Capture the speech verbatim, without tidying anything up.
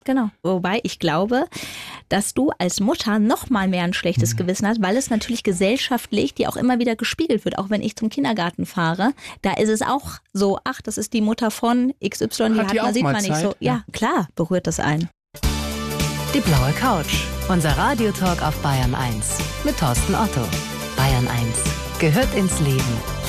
Genau. Wobei ich glaube, dass du als Mutter noch mal mehr ein schlechtes Gewissen hast, weil es natürlich gesellschaftlich dir auch immer wieder gespiegelt wird. Auch wenn ich zum Kindergarten fahre, da ist es auch so, ach, das ist die Mutter von X Y, die Hat hat, die man auch sieht mal man nicht Zeit? so. Ja, Ja. klar, berührt das ein. Die blaue Couch. Unser Radiotalk auf Bayern eins. Mit Thorsten Otto. Bayern eins gehört ins Leben.